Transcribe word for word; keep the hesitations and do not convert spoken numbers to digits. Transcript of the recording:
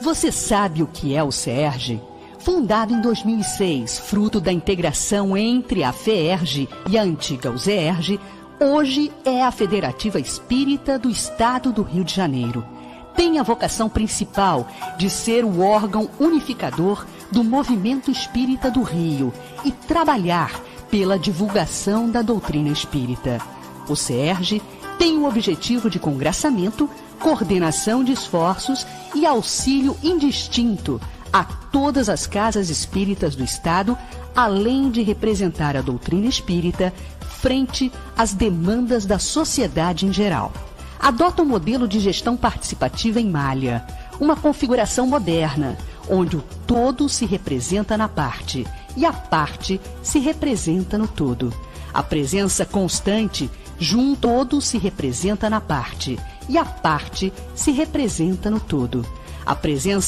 Você sabe o que é o CERJ? Fundado em dois mil e seis, fruto da integração entre a FEERJ e a antiga UZERJ, hoje é a Federativa Espírita do Estado do Rio de Janeiro. Tem a vocação principal de ser o órgão unificador do movimento espírita do Rio e trabalhar pela divulgação da doutrina espírita. O CERJ tem o objetivo de congraçamento, coordenação de esforços e auxílio indistinto a todas as casas espíritas do Estado, além de representar a doutrina espírita frente às demandas da sociedade em geral. Adota um modelo de gestão participativa em malha, uma configuração moderna, onde o todo se representa na parte e a parte se representa no todo. A presença constante junto todo se representa na parte e a parte se representa no todo. A presença